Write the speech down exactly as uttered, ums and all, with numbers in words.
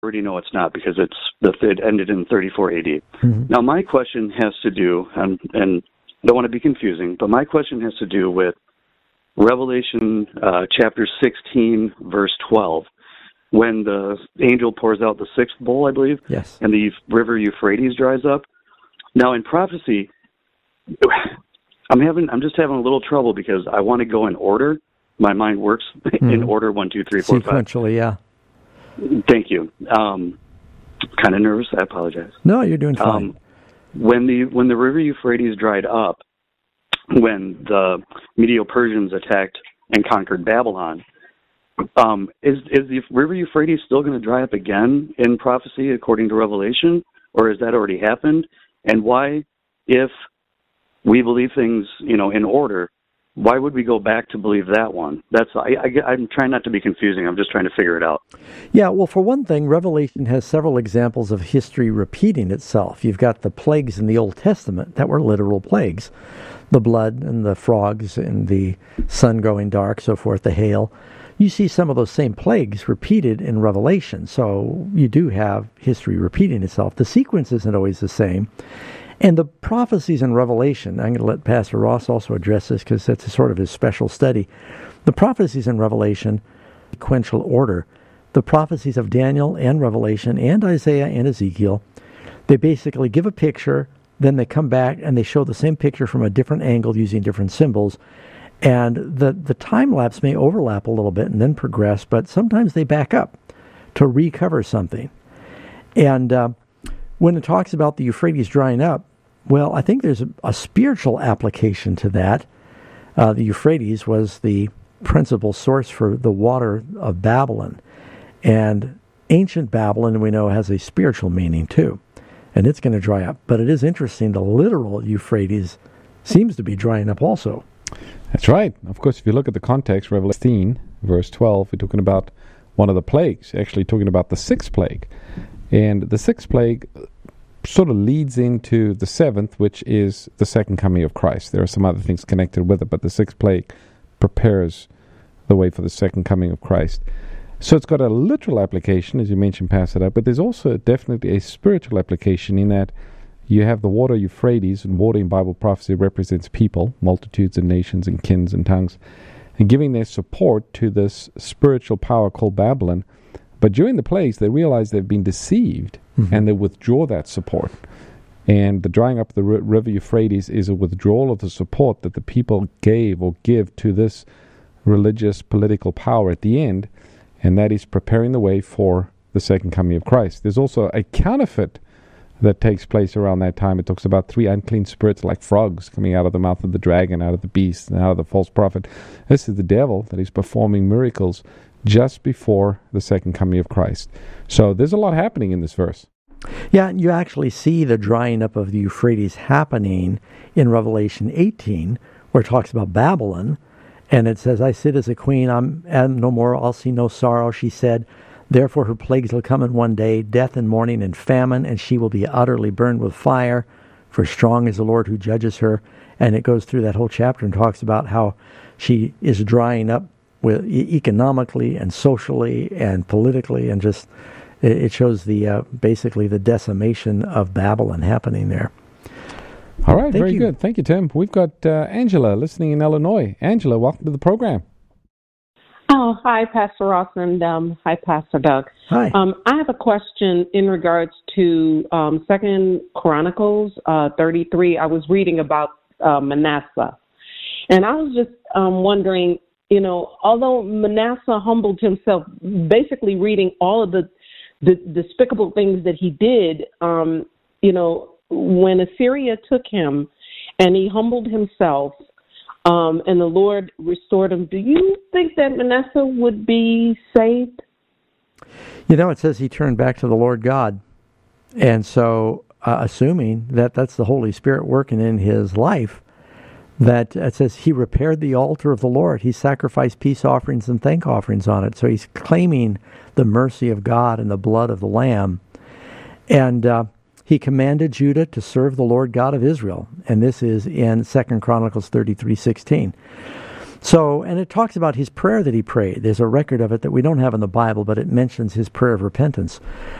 already know it's not because it's the it ended in thirty-four A D. Mm-hmm. Now, my question has to do, and, and I don't want to be confusing, but my question has to do with Revelation uh, chapter sixteen, verse twelve, when the angel pours out the sixth bowl, I believe, yes, and the river Euphrates dries up. Now, in prophecy, I'm having, I'm just having a little trouble because I want to go in order. My mind works mm-hmm. in order: one, two, three, four, five. Sequentially, yeah. Thank you. Um, kind of nervous. I apologize. No, you're doing fine. Um, when the when the river Euphrates dried up, when the Medo-Persians attacked and conquered Babylon, um, is is the river Euphrates still going to dry up again in prophecy according to Revelation, or has that already happened? And why, if we believe things, you know, in order, why would we go back to believe that one? That's I, I, I'm trying not to be confusing. I'm just trying to figure it out. Yeah, well, for one thing, Revelation has several examples of history repeating itself. You've got the plagues in the Old Testament that were literal plagues. The blood and the frogs and the sun going dark, so forth, the hail. You see some of those same plagues repeated in Revelation. So you do have history repeating itself. The sequence isn't always the same. And the prophecies in Revelation, I'm going to let Pastor Ross also address this because that's a sort of his special study. The prophecies in Revelation, sequential order, the prophecies of Daniel and Revelation and Isaiah and Ezekiel, they basically give a picture, then they come back and they show the same picture from a different angle using different symbols. And the, the time lapse may overlap a little bit and then progress, but sometimes they back up to recover something. And uh, when it talks about the Euphrates drying up, well, I think there's a, a spiritual application to that. Uh, the Euphrates was the principal source for the water of Babylon. And ancient Babylon, we know, has a spiritual meaning too. And it's going to dry up. But it is interesting, the literal Euphrates seems to be drying up also. That's right. Of course, if you look at the context, Revelation verse twelve, we're talking about one of the plagues, actually talking about the sixth plague. And the sixth plague sort of leads into the seventh, which is the second coming of Christ. There are some other things connected with it, but the sixth plague prepares the way for the second coming of Christ. So it's got a literal application, as you mentioned, Pastor Doug, but there's also definitely a spiritual application in that you have the water Euphrates, and water in Bible prophecy represents people, multitudes and nations and kins and tongues, and giving their support to this spiritual power called Babylon. But during the plagues, they realize they've been deceived, mm-hmm. and they withdraw that support. And the drying up of the river Euphrates is a withdrawal of the support that the people gave or give to this religious political power at the end, and that is preparing the way for the second coming of Christ. There's also a counterfeit that takes place around that time. It talks about three unclean spirits like frogs coming out of the mouth of the dragon, out of the beast, and out of the false prophet. This is the devil that is performing miracles just before the second coming of Christ. So there's a lot happening in this verse. Yeah, you actually see the drying up of the Euphrates happening in Revelation eighteen, where it talks about Babylon, and it says, I sit as a queen, I'm, I'm no more, I'll see no sorrow, she said. Therefore her plagues will come in one day, death and mourning and famine, and she will be utterly burned with fire, for strong is the Lord who judges her. And it goes through that whole chapter and talks about how she is drying up with economically and socially and politically, and just it shows the uh, basically the decimation of Babylon happening there. All right, Thank very you. good. Thank you, Tim. We've got uh, Angela listening in Illinois. Angela, welcome to the program. Oh, hi, Pastor Ross, and um, hi, Pastor Doug. Hi. Um, I have a question in regards to um, Second Chronicles uh, thirty-three. I was reading about uh, Manasseh, and I was just um, wondering, you know, although Manasseh humbled himself, basically reading all of the, the despicable things that he did, um, you know, when Assyria took him and he humbled himself, Um, and the Lord restored him, do you think that Manasseh would be saved? You know, it says he turned back to the Lord God. And so, uh, assuming that that's the Holy Spirit working in his life, that it says he repaired the altar of the Lord. He sacrificed peace offerings and thank offerings on it. So he's claiming the mercy of God and the blood of the Lamb. And uh, he commanded Judah to serve the Lord God of Israel. And this is in Second Chronicles thirty-three sixteen. So, and it talks about his prayer that he prayed. There's a record of it that we don't have in the Bible, but it mentions his prayer of repentance.